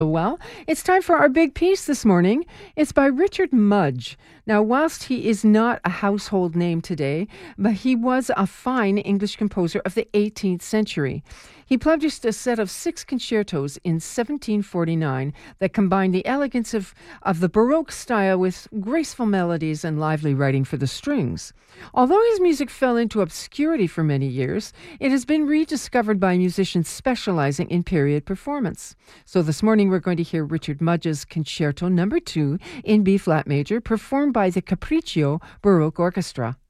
Well, it's time for our big piece this morning. It's by Richard Mudge. Now, whilst he is not a household name today, but he was a fine English composer of the 18th century. He published a set of 6 concertos in 1749 that combined the elegance of the Baroque style with graceful melodies and lively writing for the strings. Although his music fell into obscurity for many years, it has been rediscovered by musicians specializing in period performance. So this morning we're going to hear Richard Mudge's Concerto No. 2 in B-flat major, performed by the Capriccio Baroque Orchestra.